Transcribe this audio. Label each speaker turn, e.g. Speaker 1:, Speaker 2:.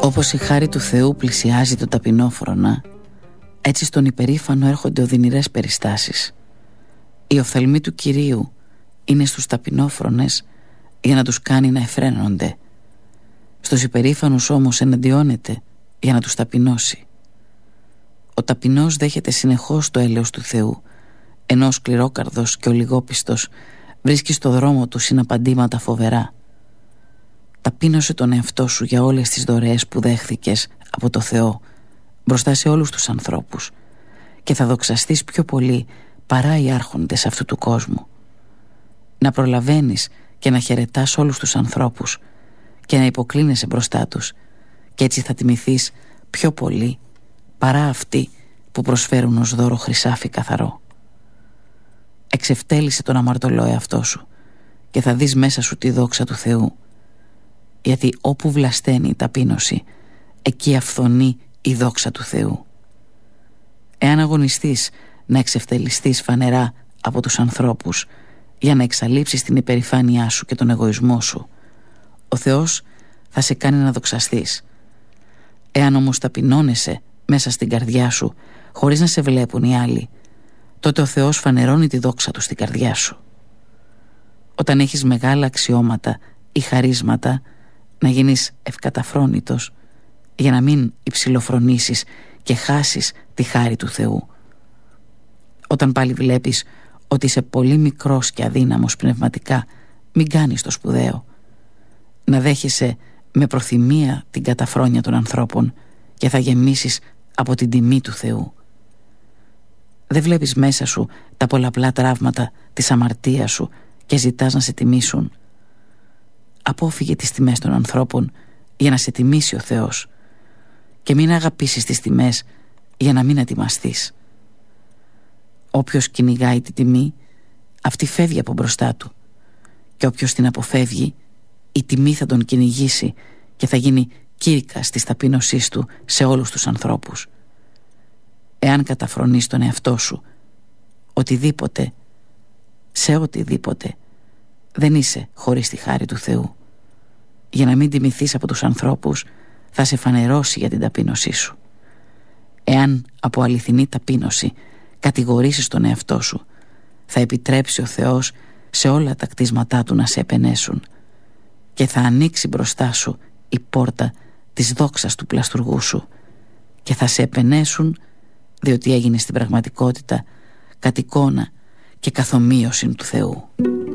Speaker 1: Όπως η χάρη του Θεού πλησιάζει το ταπεινόφρονα, έτσι στον υπερήφανο έρχονται οδυνηρές περιστάσεις. Η οφθαλμή του Κυρίου είναι στους ταπεινόφρονες για να τους κάνει να εφραίνονται. Στους υπερήφανους όμως εναντιώνεται για να τους ταπεινώσει. Ο ταπεινός δέχεται συνεχώς το έλεος του Θεού, ενώ ο σκληρόκαρδος και ο λιγόπιστος βρίσκει στο δρόμο του συναπαντήματα φοβερά. Ταπείνωσε τον εαυτό σου για όλες τις δωρεές που δέχθηκες από το Θεό μπροστά σε όλους τους ανθρώπους και θα δοξαστείς πιο πολύ παρά οι άρχοντες αυτού του κόσμου. Να προλαβαίνεις και να χαιρετάς όλους τους ανθρώπους και να υποκλίνεσαι μπροστά τους, και έτσι θα τιμηθείς πιο πολύ παρά αυτοί που προσφέρουν ως δώρο χρυσάφι καθαρό. Εξευτέλισε τον αμαρτωλό εαυτό σου και θα δεις μέσα σου τη δόξα του Θεού, γιατί όπου βλασταίνει η ταπείνωση, εκεί αφθονεί η δόξα του Θεού. Εάν αγωνιστείς να εξευτελιστείς φανερά από τους ανθρώπους για να εξαλείψεις την υπερηφάνειά σου και τον εγωισμό σου, ο Θεός θα σε κάνει να δοξαστείς. Εάν όμως ταπεινώνεσαι μέσα στην καρδιά σου χωρίς να σε βλέπουν οι άλλοι, τότε ο Θεός φανερώνει τη δόξα του στην καρδιά σου. Όταν έχεις μεγάλα αξιώματα ή χαρίσματα, να γίνεις ευκαταφρόνητος για να μην υψηλοφρονήσεις και χάσεις τη χάρη του Θεού. Όταν πάλι βλέπεις ότι είσαι πολύ μικρός και αδύναμος πνευματικά, μην κάνεις το σπουδαίο. Να δέχεσαι με προθυμία την καταφρόνια των ανθρώπων και θα γεμίσεις από την τιμή του Θεού. Δεν βλέπεις μέσα σου τα πολλαπλά τραύματα της αμαρτίας σου και ζητάς να σε τιμήσουν. Απόφυγε τις τιμές των ανθρώπων για να σε τιμήσει ο Θεός και μην αγαπήσεις τις τιμές για να μην ετοιμαστείς. Όποιος κυνηγάει τη τιμή, αυτή φεύγει από μπροστά του, και όποιος την αποφεύγει, η τιμή θα τον κυνηγήσει και θα γίνει κήρυκας της ταπείνωσής του σε όλους τους ανθρώπους. Εάν καταφρονείς τον εαυτό σου, οτιδήποτε, σε οτιδήποτε, δεν είσαι χωρίς τη χάρη του Θεού. Για να μην τιμηθείς από τους ανθρώπους, θα σε φανερώσει για την ταπείνωσή σου. Εάν από αληθινή ταπείνωση κατηγορήσεις τον εαυτό σου, θα επιτρέψει ο Θεός σε όλα τα κτίσματά του να σε επενέσουν και θα ανοίξει μπροστά σου η πόρτα της δόξας του πλαστουργού σου και θα σε επενέσουν, διότι έγινε στην πραγματικότητα κατ' εικόνα και καθομοίωση του Θεού.